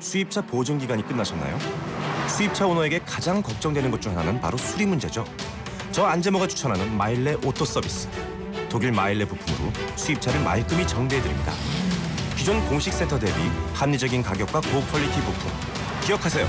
수입차 보증 기간이 끝나셨나요? 수입차 오너에게 가장 걱정되는 것 중 하나는 바로 수리 문제죠. 저 안재모가 추천하는 마일레 오토 서비스. 독일 마일레 부품으로 수입차를 말끔히 정비해드립니다. 기존 공식 센터 대비 합리적인 가격과 고퀄리티 부품. 기억하세요.